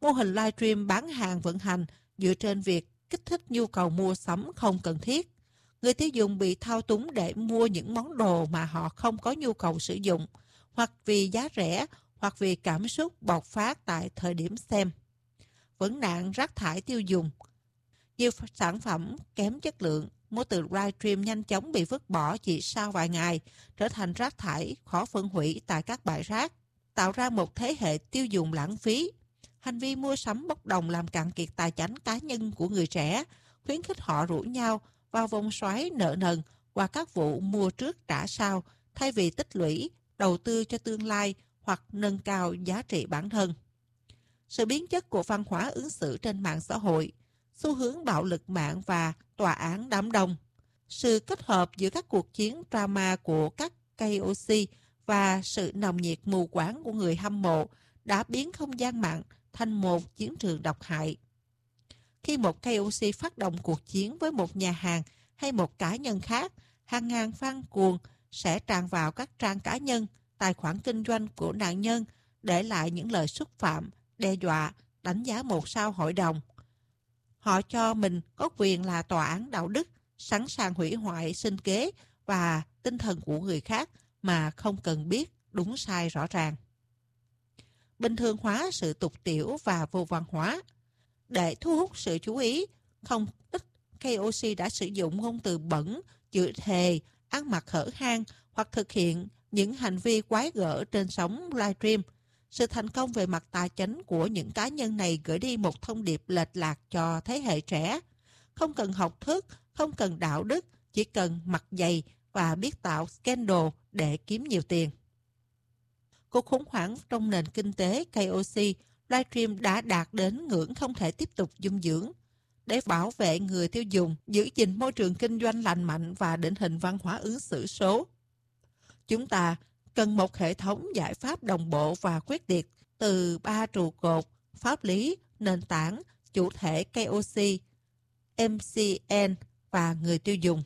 Mô hình livestream bán hàng vận hành dựa trên việc kích thích nhu cầu mua sắm không cần thiết. Người tiêu dùng bị thao túng để mua những món đồ mà họ không có nhu cầu sử dụng, hoặc vì giá rẻ, hoặc vì cảm xúc bộc phát tại thời điểm xem. Vấn nạn rác thải tiêu dùng. Nhiều sản phẩm kém chất lượng, mô từ livestream nhanh chóng bị vứt bỏ chỉ sau vài ngày, trở thành rác thải khó phân hủy tại các bãi rác, tạo ra một thế hệ tiêu dùng lãng phí. Hành vi mua sắm bốc đồng làm cạn kiệt tài chánh cá nhân của người trẻ, khuyến khích họ rủ nhau vào vòng xoáy nợ nần qua các vụ mua trước trả sau, thay vì tích lũy, đầu tư cho tương lai hoặc nâng cao giá trị bản thân. Sự biến chất của văn hóa ứng xử trên mạng xã hội, xu hướng bạo lực mạng và tòa án đám đông, sự kết hợp giữa các cuộc chiến drama của các KOC và sự nồng nhiệt mù quáng của người hâm mộ đã biến không gian mạng thành một chiến trường độc hại. Khi một KOC phát động cuộc chiến với một nhà hàng hay một cá nhân khác, hàng ngàn fan cuồng sẽ tràn vào các trang cá nhân, tài khoản kinh doanh của nạn nhân, để lại những lời xúc phạm, đe dọa, đánh giá 1 sao hội đồng. Họ cho mình có quyền là tòa án đạo đức, sẵn sàng hủy hoại sinh kế và tinh thần của người khác mà không cần biết đúng sai rõ ràng. Bình thường hóa sự tục tiểu và vô văn hóa. Để thu hút sự chú ý, không ít KOC đã sử dụng ngôn từ bẩn, chửi thề, ăn mặc hở hang hoặc thực hiện những hành vi quái gở trên sóng livestream. Sự thành công về mặt tài chính của những cá nhân này gửi đi một thông điệp lệch lạc cho thế hệ trẻ. Không cần học thức, không cần đạo đức, chỉ cần mặt dày và biết tạo scandal để kiếm nhiều tiền. Cuộc khủng hoảng trong nền kinh tế KOC, livestream đã đạt đến ngưỡng không thể tiếp tục dung dưỡng. Để bảo vệ người tiêu dùng, giữ gìn môi trường kinh doanh lành mạnh và định hình văn hóa ứng xử số, chúng ta cần một hệ thống giải pháp đồng bộ và quyết liệt từ 3 trụ cột: pháp lý, nền tảng, chủ thể KOC, MCN và người tiêu dùng.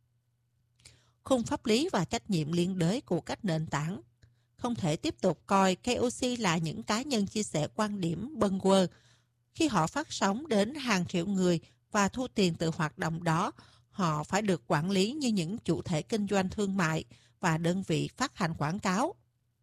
Khung pháp lý và trách nhiệm liên đới của các nền tảng. Không thể tiếp tục coi KOC là những cá nhân chia sẻ quan điểm bâng quơ. Khi họ phát sóng đến hàng triệu người và thu tiền từ hoạt động đó, họ phải được quản lý như những chủ thể kinh doanh thương mại và đơn vị phát hành quảng cáo.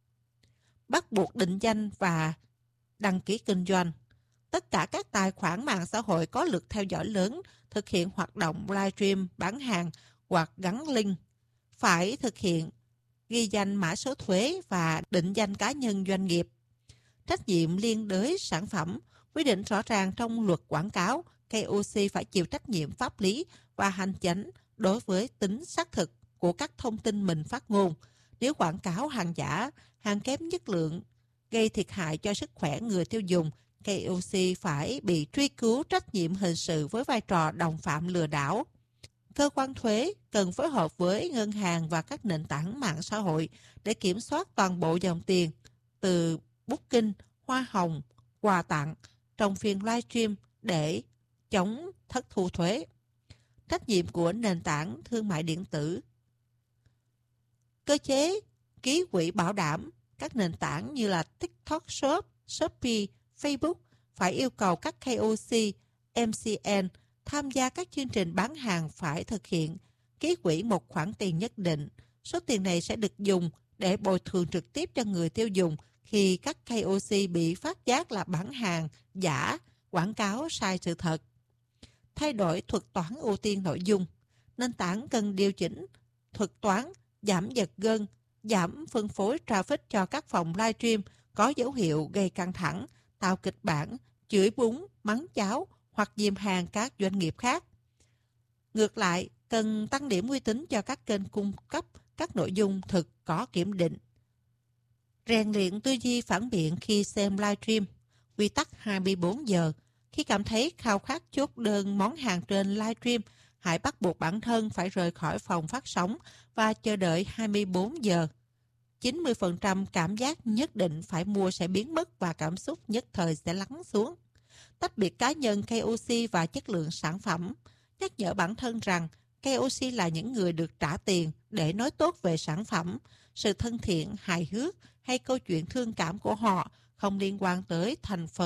Bắt buộc định danh và đăng ký kinh doanh. Tất cả các tài khoản mạng xã hội có lượt theo dõi lớn thực hiện hoạt động livestream, bán hàng hoặc gắn link phải thực hiện ghi danh mã số thuế và định danh cá nhân doanh nghiệp. Trách nhiệm liên đới sản phẩm quy định rõ ràng trong luật quảng cáo. KOC phải chịu trách nhiệm pháp lý và hành chính đối với tính xác thực của các thông tin mình phát ngôn. Nếu quảng cáo hàng giả, hàng kém chất lượng, gây thiệt hại cho sức khỏe người tiêu dùng, KOC phải bị truy cứu trách nhiệm hình sự với vai trò đồng phạm lừa đảo. Cơ quan thuế cần phối hợp với ngân hàng và các nền tảng mạng xã hội để kiểm soát toàn bộ dòng tiền từ booking, hoa hồng, quà tặng trong phiên livestream để chống thất thu thuế. Trách nhiệm của nền tảng thương mại điện tử. Cơ chế ký quỹ bảo đảm. Các nền tảng như là TikTok Shop, Shopee, Facebook phải yêu cầu các KOC, MCN tham gia các chương trình bán hàng phải thực hiện ký quỹ một khoản tiền nhất định. Số tiền này sẽ được dùng để bồi thường trực tiếp cho người tiêu dùng khi các KOC bị phát giác là bán hàng giả, quảng cáo sai sự thật. Thay đổi thuật toán ưu tiên nội dung. Nền tảng cần điều chỉnh thuật toán, giảm giật gân, giảm phân phối traffic cho các phòng livestream có dấu hiệu gây căng thẳng, tạo kịch bản, chửi búng, mắng cháo hoặc dìm hàng các doanh nghiệp khác. Ngược lại, cần tăng điểm uy tín cho các kênh cung cấp các nội dung thực có kiểm định. Rèn luyện tư duy phản biện khi xem livestream. Quy tắc 24 giờ. Khi cảm thấy khao khát chốt đơn món hàng trên livestream, hãy bắt buộc bản thân phải rời khỏi phòng phát sóng và chờ đợi 24 giờ. 90% cảm giác nhất định phải mua sẽ biến mất và cảm xúc nhất thời sẽ lắng xuống. Tách biệt cá nhân KOC và chất lượng sản phẩm. Nhắc nhở bản thân rằng KOC là những người được trả tiền để nói tốt về sản phẩm. Sự thân thiện, hài hước hay câu chuyện thương cảm của họ không liên quan tới thành phần